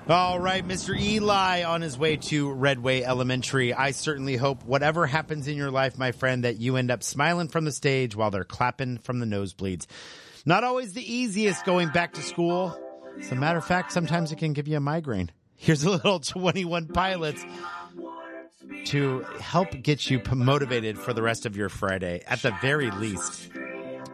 All right, Mr. Eli on his way to Redway Elementary. I certainly hope whatever happens in your life, my friend, that you end up smiling from the stage while they're clapping from the nosebleeds. Not always the easiest going back to school. As a matter of fact, sometimes it can give you a migraine. Here's a little 21 Pilots to help get you motivated for the rest of your Friday, at the very least.